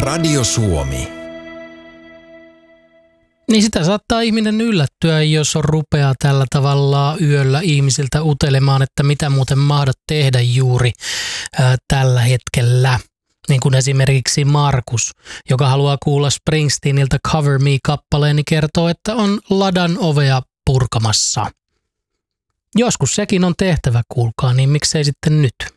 Radio Suomi. Niin sitä saattaa ihminen yllättyä, jos on rupeaa tällä tavalla yöllä ihmisiltä utelemaan, että mitä muuten mahdat tehdä juuri tällä hetkellä. Niin kuin esimerkiksi Markus, joka haluaa kuulla Springsteeniltä Cover Me-kappaleen, niin kertoo, että on ladan ovea purkamassa. Joskus sekin on tehtävä, kuulkaa, niin miksei sitten nyt?